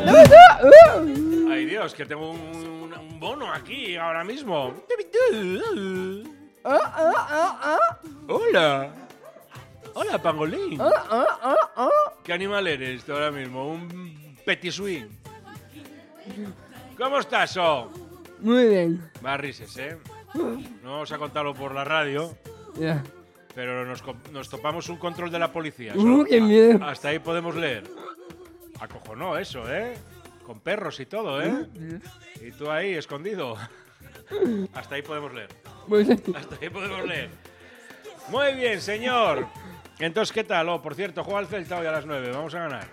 Ay, Dios, que tengo un bono aquí ahora mismo. Hola. Hola, pangolín. ¿Qué animal eres tú ahora mismo? Un petit swing. ¿Cómo estás, oh? Muy bien. Más risas, ¿eh? No vamos a contarlo por la radio, Ya. pero nos topamos un control de la policía. ¡Qué miedo! Hasta ahí podemos leer. Acojonó eso, ¿eh? Con perros y todo, ¿eh? Y tú ahí, escondido. Hasta ahí podemos leer. Pues, Hasta ahí podemos leer. Muy bien, señor. Entonces, ¿qué tal? Oh, por cierto, juega el Celta hoy a las 9. Vamos a ganar.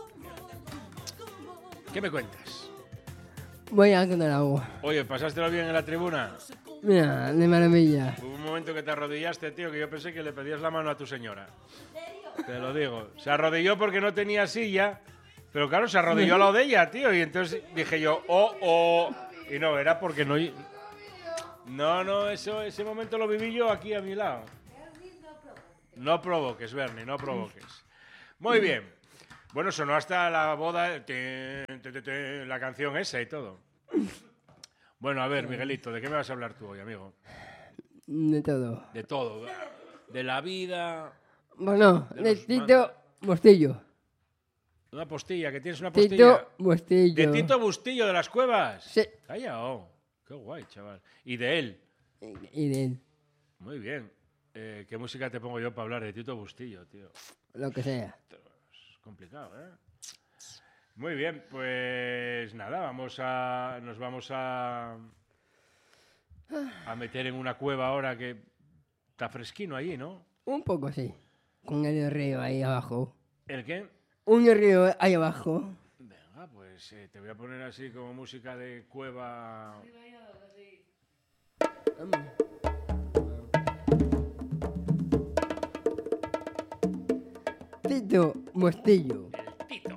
¿Qué me cuentas? voy a contar algo. Oye, ¿pasástelo bien en la tribuna? Mira, de maravilla. Hubo un momento que te arrodillaste, tío, que yo pensé que le pedías la mano a tu señora. Te lo digo. Se arrodilló porque no tenía silla, pero claro, se arrodilló al lado de ella, tío. Y entonces dije yo, oh. Y no, era porque no... No, ese momento lo viví yo aquí a mi lado. No provoques, Bernie, no provoques. Muy bien. Bueno, sonó hasta la boda, la canción esa y todo. Bueno, a ver, Miguelito, ¿de qué me vas a hablar tú hoy, amigo? De todo. De todo. De la vida... Bueno, De de los Tito Bustillo. Una postilla, que tienes una postilla. Tito Bustillo. ¿De Tito Bustillo de las Cuevas? Sí. Calla, oh. Qué guay, chaval. ¿Y de él? Y de él. Muy bien. ¿Qué música te pongo yo para hablar de Tito Bustillo, tío? Lo que sea. Es complicado, ¿eh? Muy bien, pues nada, nos vamos a meter en una cueva ahora que está fresquino allí, ¿no? Un poco sí. Con el río ahí abajo. ¿El qué? Un río ahí abajo. Venga, pues te voy a poner así como música de cueva. Tito Bustillo. El Tito.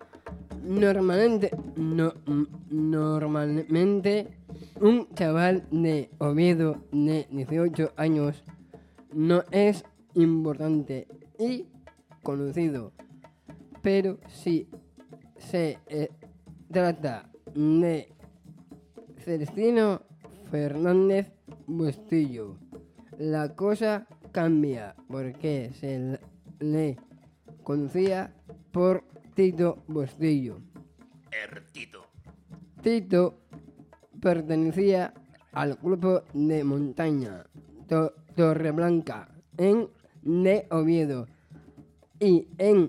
Normalmente un chaval de Oviedo de 18 años no es importante y conocido, pero si se trata de Celestino Fernández Bustillo, la cosa cambia porque se le conocía por Tito Bustillo. Tito. Tito pertenecía al grupo de montaña Torreblanca de Oviedo y en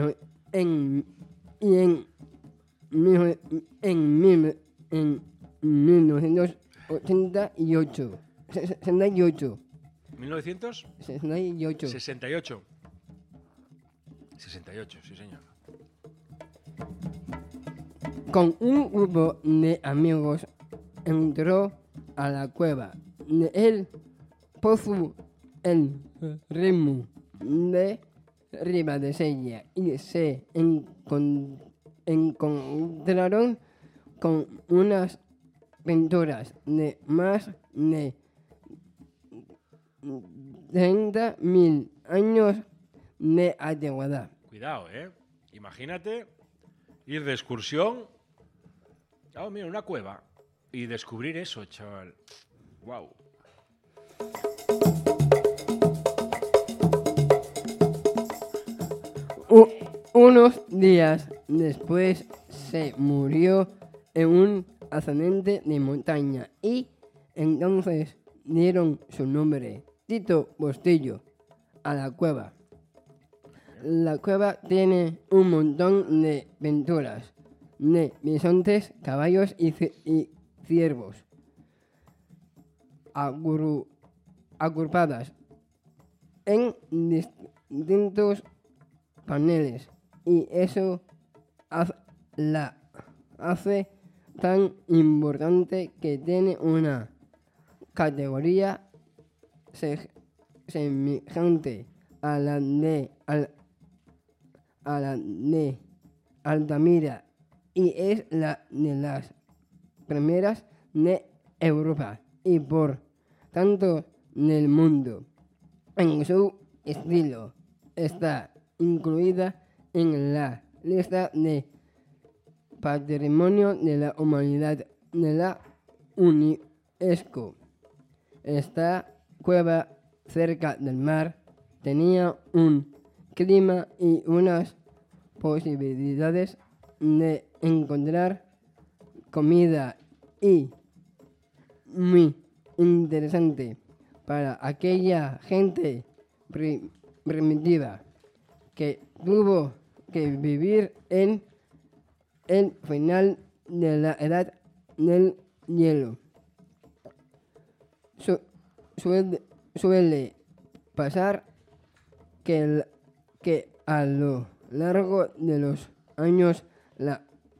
1988. 68. 1968. 68. 68, sí, señor. Con un grupo de amigos entró a la cueva del Pozo el Remo de Ribadesella y se encontraron con unas pinturas de más de 30.000 años de antigüedad. Cuidado, ¿eh? Imagínate ir de excursión. Oh, mira, una cueva. Y descubrir eso, chaval. Wow. Unos días después se murió en un accidente de montaña y entonces dieron su nombre, Tito Bustillo, a la cueva. La cueva tiene un montón de pinturas de bisontes, caballos y ciervos agrupadas en distintos paneles y eso la hace tan importante que tiene una categoría semejante a la de Altamira y es la de las primeras de Europa y por tanto del mundo. En su estilo está incluida en la lista de Patrimonio de la Humanidad de la UNESCO. Esta cueva cerca del mar tenía un clima y unas posibilidades de encontrar comida y muy interesante para aquella gente primitiva que tuvo que vivir en el final de la edad del hielo. Suele pasar que a lo largo de los años la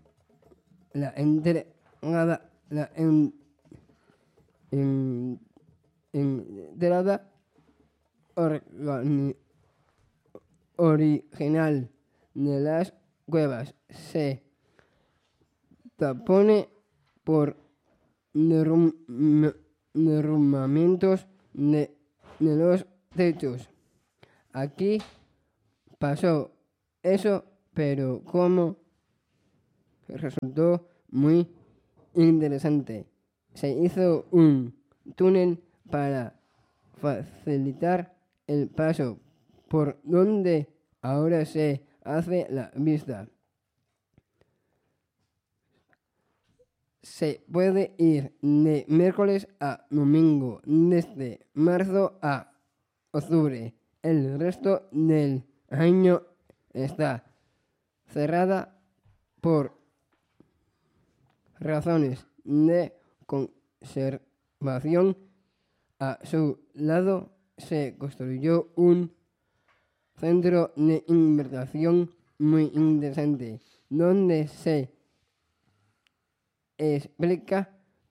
entrada original de las cuevas se tapone por derrumbamientos de los techos. Aquí pasó eso, pero como resultó muy interesante, se hizo un túnel para facilitar el paso por donde ahora se hace la vista. Se puede ir de miércoles a domingo, desde marzo a octubre. El resto del año está cerrada por razones de conservación. A su lado se construyó un centro de investigación muy interesante, donde se explica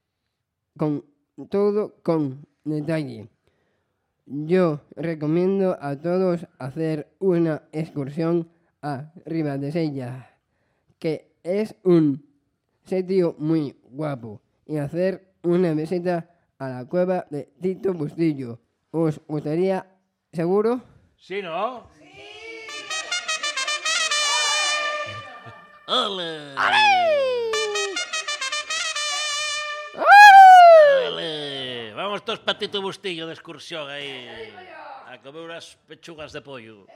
todo con detalle. Yo recomiendo a todos hacer una excursión a Ribadesella, que es un sitio muy guapo, y hacer una visita a la cueva de Tito Bustillo. ¿Os gustaría, seguro? ¿Sí, no? ¡Ole! ¡Ole! Vamos todos para Tito Bustillo de excursión ahí a comer unas pechugas de pollo.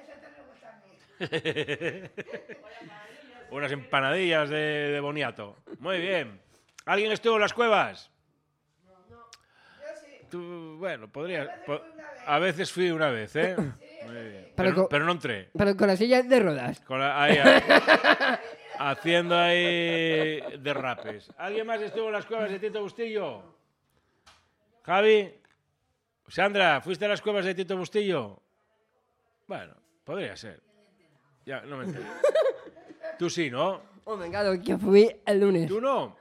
Unas empanadillas de boniato. Muy bien. ¿Alguien estuvo en las cuevas? No. Yo sí. Tú, bueno, podrías. A veces fui una vez, ¿eh? Muy bien. Pero no entré. Pero con la silla de ruedas. Ahí, haciendo ahí derrapes. ¿Alguien más estuvo en las cuevas de Tito Bustillo? ¿Javi? Sandra, ¿fuiste a las cuevas de Tito Bustillo? Bueno, podría ser. Ya, no me enteré. Tú sí, ¿no? Hombre, claro, que fui el lunes. ¿Tú no?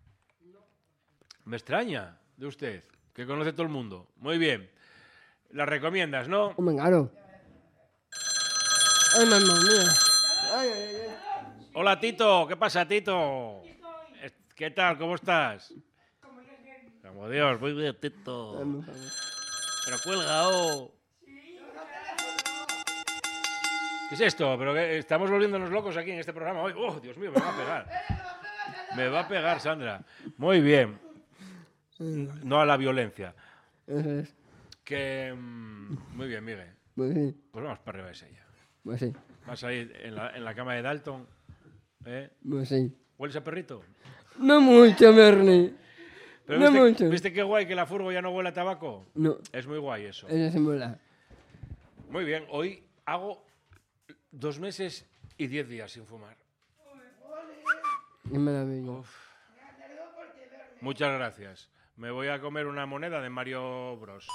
Me extraña de usted, que conoce todo el mundo. Muy bien. ¿Las recomiendas, no? Hombre, claro. Ay, mamá mía. Ay, ay, ay. Hola, Tito. ¿Qué pasa, Tito? ¿Qué tal? ¿Cómo estás? Como Dios. Muy bien, Tito. Pero cuelga, oh. ¿Qué es esto? Pero estamos volviéndonos locos aquí en este programa hoy. ¡Oh, Dios mío, me va a pegar! Me va a pegar, Sandra. Muy bien. No a la violencia. Eso es. Que... muy bien, Miguel. Pues sí. Pues vamos para arriba de ella. Pues sí. Vas ahí en la cama de Dalton. ¿Eh? Pues sí. ¿Hueles a perrito? No mucho, Bernie. Pero no mucho. ¿viste qué guay que la furgo ya no huele a tabaco? No. Es muy guay eso. Eso se mola. Muy bien. Hoy hago 2 meses y 10 días sin fumar. Es maravilloso. Uf. Muchas gracias. Me voy a comer una moneda de Mario Bros.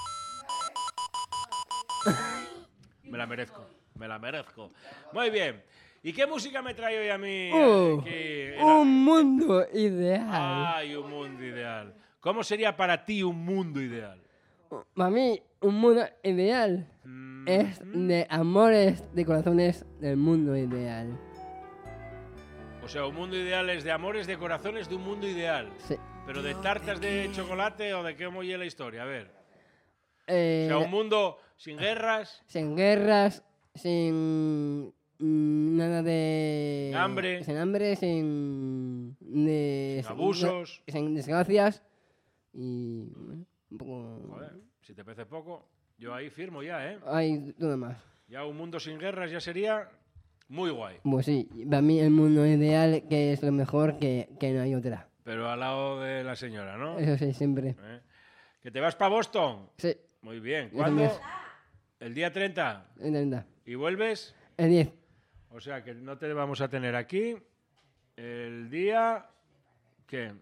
Me la merezco. Me la merezco. Muy bien. ¿Y qué música me trae hoy a mí? Un mundo ideal. Ay, un mundo ideal. ¿Cómo sería para ti un mundo ideal? Para mí, un mundo ideal es de amores, de corazones del mundo ideal. O sea, un mundo ideal es de amores, de corazones, de un mundo ideal. Sí. ¿Pero de tartas de chocolate o de qué oye la historia? A ver. O Eh, sea, un mundo sin guerras. Sin guerras, sin nada de... Hambre. Sin hambre, sin de abusos. sin desgracias y bueno, un poco... Joder, si te parece poco, yo ahí firmo ya, ¿eh? Hay todo más. Ya un mundo sin guerras ya sería muy guay. Pues sí, para mí el mundo ideal que es lo mejor que no hay otra. Pero al lado de la señora, ¿no? Eso sí, siempre. ¿Eh? ¿Que te vas para Boston? Sí, Muy bien. Eso ¿Cuándo? mismo. El día 30. el 30. ¿Y vuelves? El 10. O sea que no te vamos a tener aquí el día... ¿Qué?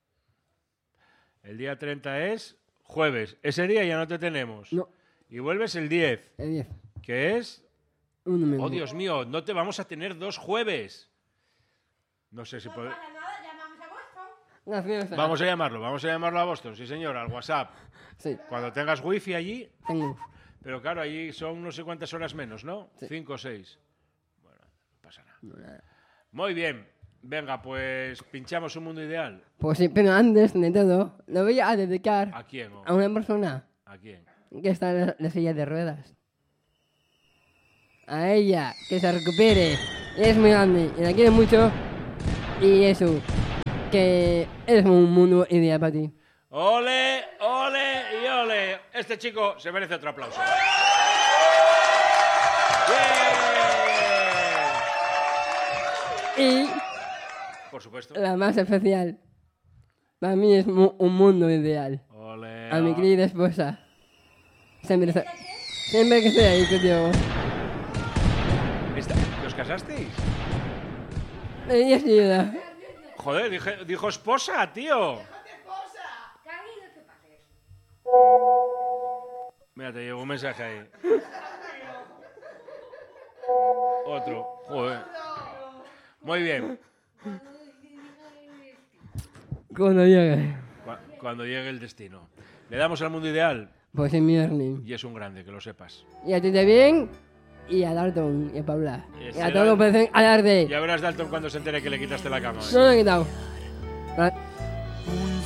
El día 30 es jueves. Ese día ya no te tenemos. No, Y vuelves el 10, el 10. que es... Un domingo. Oh, Dios mío, no te vamos a tener 2 jueves. No sé si podemos... Graciosa. Vamos a llamarlo a Boston, sí señor, al WhatsApp. Sí, Cuando tengas wifi allí, tengo. pero claro, allí son no sé cuántas horas menos, ¿no? Sí. 5 o 6. Bueno, no pasa nada. No, nada. Muy bien, venga, pues pinchamos un mundo ideal. Pues sí, pero antes de todo, lo voy a dedicar ¿A quién? a una persona ¿A quién? que está en la silla de ruedas. A ella, que se recupere. Es muy grande y la quiero mucho. Y eso, que es un mundo ideal para ti. ¡Ole, ole y ole! Este chico se merece otro aplauso. ¡Bien! Y Por supuesto. la más especial, para mí es un mundo ideal. Ole, A mi ole. querida esposa. Siempre que estoy ahí contigo. ¿Que os casasteis? Ella es ayuda. Joder, dijo esposa, tío. Mira, te llegó un mensaje ahí. Otro. Joder. Muy bien. Cuando llegue. Cuando llegue el destino. Le damos al mundo ideal Pues en mi Ernie. y es un grande, que lo sepas. Y a ti bien. Y a Dalton y a Paula. Ese Y a todo pueden alarde. Ya verás Dalton cuando se entere que le quitaste la cama. ¿eh? No lo he quitado.